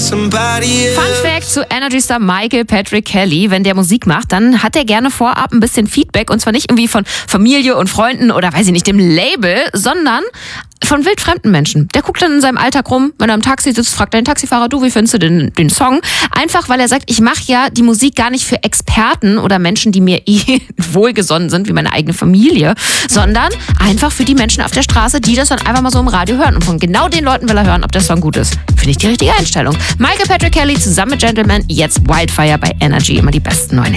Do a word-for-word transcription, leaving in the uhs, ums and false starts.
somebody Fun Fact zu Energy-Star Michael Patrick Kelly. Wenn der Musik macht, dann hat er gerne vorab ein bisschen Feedback. Und zwar nicht irgendwie von Familie und Freunden oder weiß ich nicht, dem Label, sondern von wildfremden Menschen. Der guckt dann in seinem Alltag rum, wenn er im Taxi sitzt, fragt er den Taxifahrer, du, wie findest du den, den Song? Einfach, weil er sagt, ich mache ja die Musik gar nicht für Experten oder Menschen, die mir eh wohlgesonnen sind, wie meine eigene Familie, sondern einfach für die Menschen auf der Straße, die das dann einfach mal so im Radio hören. Und von genau den Leuten will er hören, ob der Song gut ist. Finde ich die richtige Einstellung. Michael Patrick Kelly zusammen mit Gentleman, jetzt Wildfire bei Energy. Immer die besten neuen Hits.